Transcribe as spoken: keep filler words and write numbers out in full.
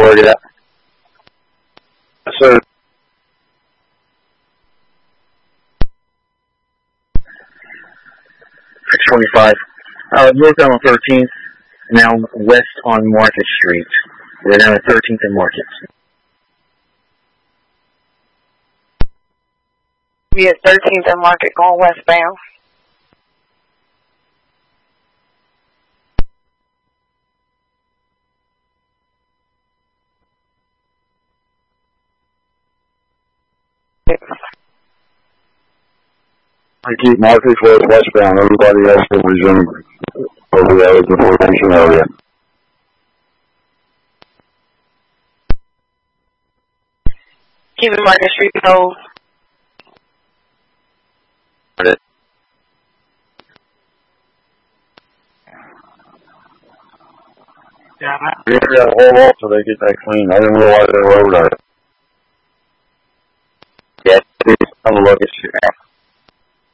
work it out. Yes, sir. six twenty-five. Uh, north down on thirteenth, now west on Market Street. We're down at thirteenth and Market. We at thirteenth and Market going westbound. I keep Market Road westbound. Everybody else will resume over there at the formation area. Keeping Market Street hold. Yeah, we got to hold off till they get that clean. I didn't realize they were over there. Yeah, please on the Market Street.